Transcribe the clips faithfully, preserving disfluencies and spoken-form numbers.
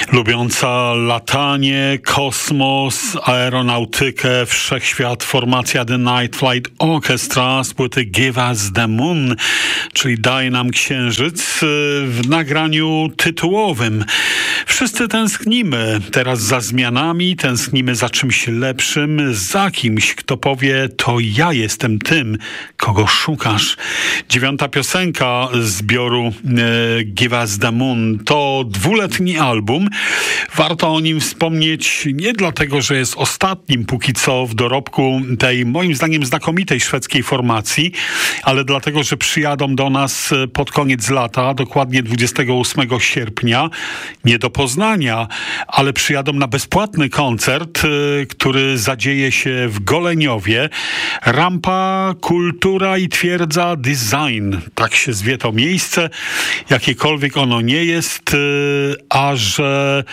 lubiąca latanie, kosmos, aeronautykę, wszechświat, formacja The Night Flight Orchestra z płyty Give Us the Moon, czyli Daj nam księżyc, w nagraniu tytułowym. Wszyscy tęsknimy teraz za zmianami, tęsknimy za czymś lepszym, za kimś, kto powie: to ja jestem tym, kogo szukasz. Dziewiąta piosenka zbioru e, Give Us the Moon to dwuletni album. Warto o nim wspomnieć nie dlatego, że jest ostatnim póki co w dorobku tej moim zdaniem znakomitej szwedzkiej formacji, ale dlatego, że przyjadą do nas pod koniec lata, dokładnie dwudziestego ósmego sierpnia, nie do Poznania, ale przyjadą na bezpłatny koncert, który zadzieje się w Goleniowie. Rampa, Kultura i Twierdza Design. Tak się zwie to miejsce, jakiekolwiek ono nie jest, a że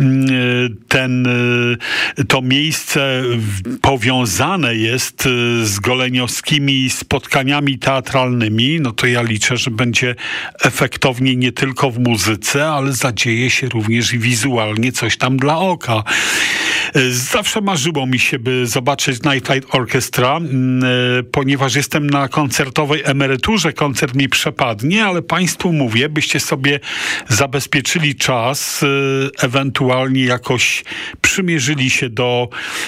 ten, to miejsce powiązane jest z goleniowskimi spotkaniami teatralnymi, no to ja liczę, że będzie efektownie nie tylko w muzyce, ale zadzieje się również i wizualnie coś tam dla oka. Zawsze marzyło mi się, by zobaczyć Night Flight Orchestra, ponieważ jestem na koncertowej emeryturze, koncert mi przepadnie, ale państwu mówię, byście sobie zabezpieczyli czas, ewentualnie jakoś przymierzyli się do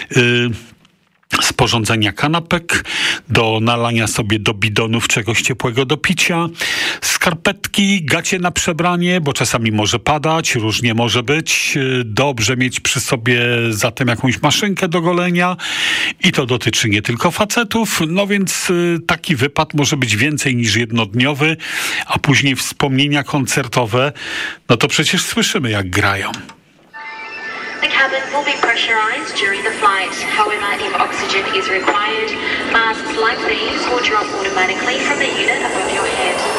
sporządzenia kanapek, do nalania sobie do bidonów czegoś ciepłego do picia, skarpetki, gacie na przebranie, bo czasami może padać, różnie może być. Dobrze mieć przy sobie zatem jakąś maszynkę do golenia i to dotyczy nie tylko facetów, no więc taki wypad może być więcej niż jednodniowy, a później wspomnienia koncertowe, no to przecież słyszymy, jak grają. The cabin will be pressurized during the flight. However, if oxygen is required, masks like these will drop automatically from the unit above your head.